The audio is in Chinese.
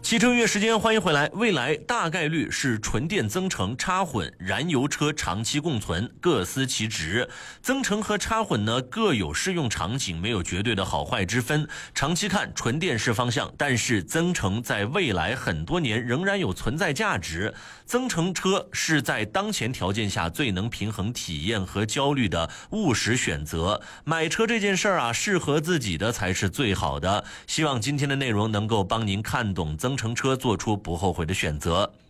汽车音乐时间，欢迎回来。未来大概率是纯电增程、插混、燃油车长期共存，各司其职。增程和插混呢各有适用场景，没有绝对的好坏之分。长期看纯电是方向，但是增程在未来很多年仍然有存在价值。增程车是在当前条件下最能平衡体验和焦虑的务实选择。买车这件事儿啊，适合自己的才是最好的。希望今天的内容能够帮您看懂增程车，做出不后悔的选择。